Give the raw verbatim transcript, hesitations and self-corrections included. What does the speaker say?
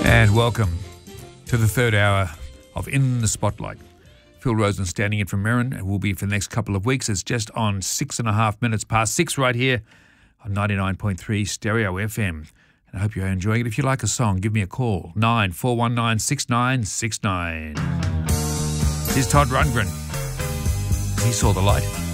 And welcome to the third hour of In the Spotlight. Phil Rosen standing in from Merrin and will be for the next couple of weeks. It's just on six and a half minutes past six right here on ninety-nine point three Stereo F M. And I hope you're enjoying it. If you like a song, give me a call, nine four one nine six nine six nine. Here's Todd Rundgren. He saw the light.